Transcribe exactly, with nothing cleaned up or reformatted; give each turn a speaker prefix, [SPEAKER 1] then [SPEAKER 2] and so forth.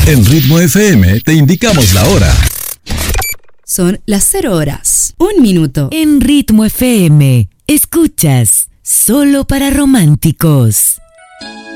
[SPEAKER 1] En Ritmo F M te indicamos la hora.
[SPEAKER 2] Son las cero horas, un minuto.
[SPEAKER 3] En Ritmo F M, escuchas Solo para Románticos.